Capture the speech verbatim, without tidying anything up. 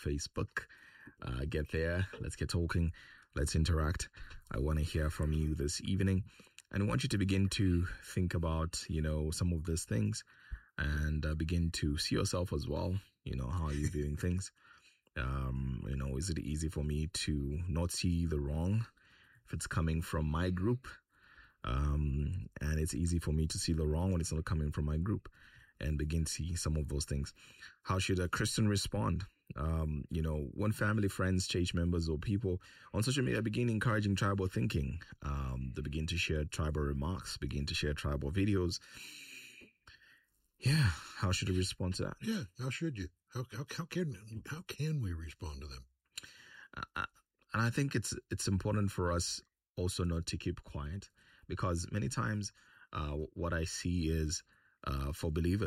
Facebook. Uh, get there. Let's get talking. Let's interact. I want to hear from you this evening. And I want you to begin to think about, you know, some of these things and uh, begin to see yourself as well. You know, how are you viewing things? Um, you know, is it easy for me to not see the wrong if it's coming from my group? Um, and it's easy for me to see the wrong when it's not coming from my group, and begin to see some of those things. How should a Christian respond? Um, you know, when family, friends, church members, or people on social media begin encouraging tribal thinking, um, they begin to share tribal remarks, begin to share tribal videos. Yeah, how should we respond to that? Yeah, how should you? How how, how can how can we respond to them? Uh, and I think it's it's important for us also not to keep quiet, because many times uh, what I see is uh, for believers,